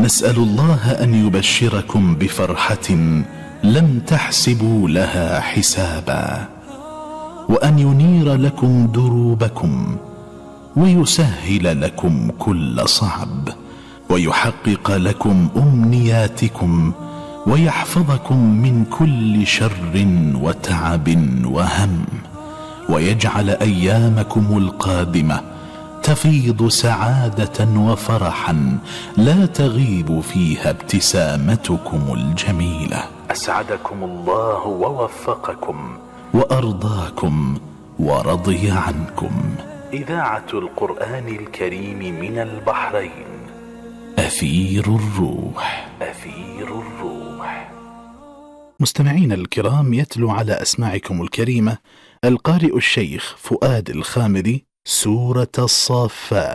نسأل الله أن يبشركم بفرحة لم تحسبوا لها حسابا، وأن ينير لكم دروبكم، ويسهل لكم كل صعب، ويحقق لكم أمنياتكم، ويحفظكم من كل شر وتعب وهم، ويجعل أيامكم القادمة تفيض سعادة وفرحا لا تغيب فيها ابتسامتكم الجميلة. أسعدكم الله ووفقكم وأرضاكم ورضي عنكم. إذاعة القرآن الكريم من البحرين، أثير الروح. أثير الروح. مستمعين الكرام، يتلو على أسماعكم الكريمة القارئ الشيخ فؤاد الخامري سورة الصافات.